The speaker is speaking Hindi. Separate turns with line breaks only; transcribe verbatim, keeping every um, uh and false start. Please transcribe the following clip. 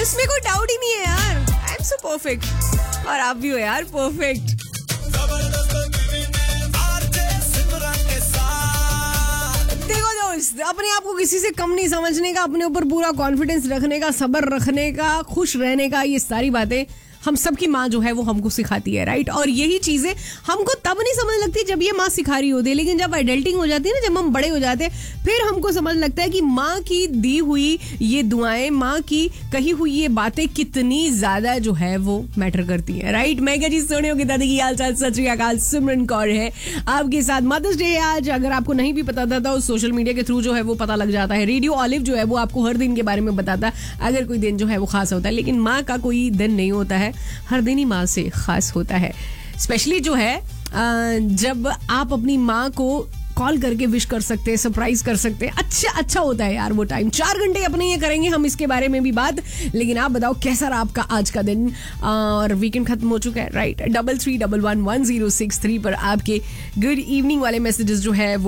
इसमें कोई डाउट ही नहीं है यार. आई एम सो परफेक्ट और आप भी हो यार परफेक्ट. देखो दोस्त, अपने आप को किसी से कम नहीं समझने का, अपने ऊपर पूरा कॉन्फिडेंस रखने का, सब्र रखने का, खुश रहने का, ये सारी बातें हम सबकी माँ जो है वो हमको सिखाती है, राइट. और यही चीजें हमको तब नहीं समझ लगती जब ये माँ सिखा रही होती है, लेकिन जब एडल्टिंग हो जाती है ना, जब हम बड़े हो जाते हैं, फिर हमको समझ लगता है कि माँ की दी हुई ये दुआएं, माँ की कही हुई ये बातें कितनी ज्यादा जो है वो मैटर करती है, राइट. मैं क्या चीज सुने होगी दादी की हाल चाल. सत श्री अकाल, सिमरन कौर है आपके साथ. मदर्स डे आज, अगर आपको नहीं भी पता था तो सोशल मीडिया के थ्रू जो है वो पता लग जाता है. रेडियो ऑलिव जो है वो आपको हर दिन के बारे में बताता है अगर कोई दिन जो है वो खास होता है, लेकिन माँ का कोई दिन नहीं होता है, हर दिन ही माँ से खास होता है. स्पेशली जो है जब आप अपनी माँ को कॉल करके विश कर सकते हैं, सरप्राइज कर सकते हैं, अच्छा अच्छा होता है यार वो टाइम. चार घंटे अपने ये करेंगे हम इसके बारे में भी बात, लेकिन आप बताओ कैसा रहा आपका आज का दिन. और वीकेंड खत्म हो चुका है, right. Double three double one one zero six three पर आपके गुड इवनिंग वाले मैसेजेस जो है